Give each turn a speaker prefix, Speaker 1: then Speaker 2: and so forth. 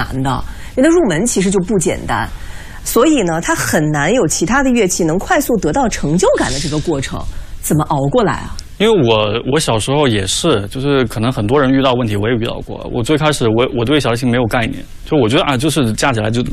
Speaker 1: 难的，因为它入门其实就不简单，所以呢，它很难有其他的乐器能快速得到成就感的这个过程，怎么熬过来啊？
Speaker 2: 因为我小时候也是，就是可能很多人遇到问题，我也遇到过。我最开始我对小提琴没有概念，就我觉得啊，就是架起来就